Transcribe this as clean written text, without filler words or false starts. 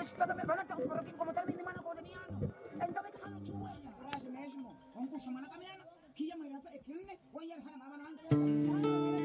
está também para cá, por aqui como tal mini mana coloniano. Então me cano sua, frase mesmo. Um curso mana caminhana, que ia me rata, é que ele, ou ia falar mama não.